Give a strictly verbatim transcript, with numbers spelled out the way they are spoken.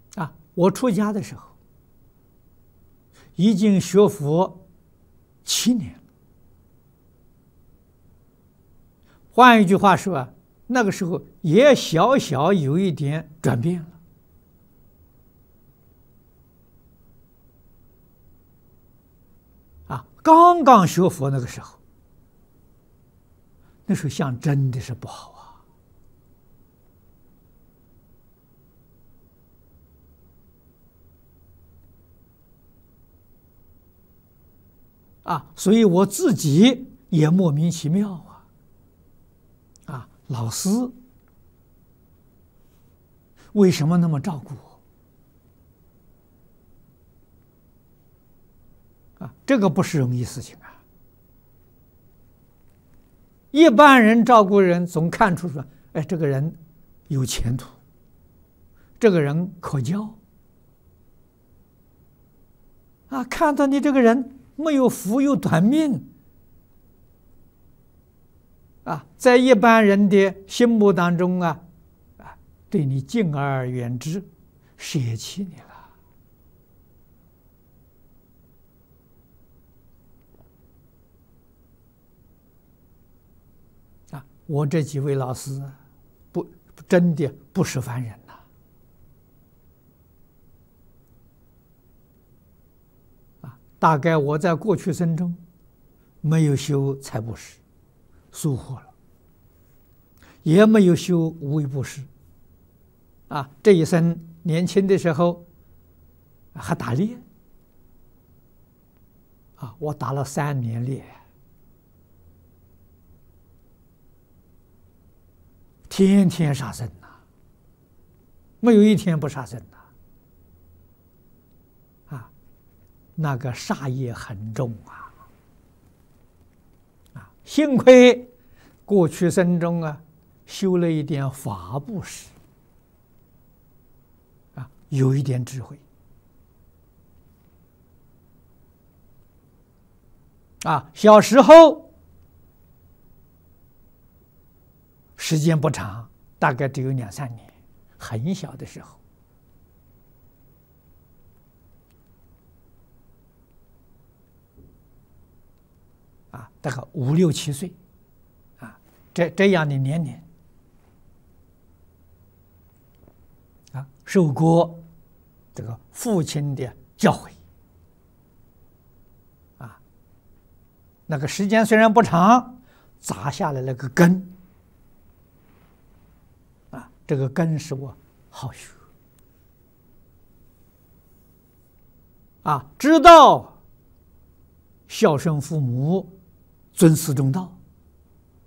啊，我出家的时候已经学佛七年了。换一句话说啊，那个时候也小小有一点转变了。啊，刚刚学佛那个时候，那时候相真的是不好啊！啊，所以我自己也莫名其妙啊！啊，老师为什么那么照顾我？啊，这个不是容易事情啊！一般人照顾人，总看出说，哎，这个人有前途，这个人可交。啊，看到你这个人没有福，有短命。啊，在一般人的心目当中啊，啊，对你敬而远之，舍弃你了。啊，我这几位老师不真的不是凡人呐！啊，大概我在过去生中没有修财布施，疏忽了，也没有修无为布施。啊，这一生年轻的时候还打猎。啊，我打了三年猎，天天杀生呐，没有一天不杀生呐。啊，那个杀业很重啊！啊，幸亏过去生中啊修了一点法布施，啊，有一点智慧。啊，小时候时间不长，大概只有两三年，很小的时候。啊，大概五六七岁，啊，这这样的年龄，啊，受过这个父亲的教诲。那个时间虽然不长，扎下来了个根，啊，这个根是我好学，啊，知道孝顺父母，尊师重道，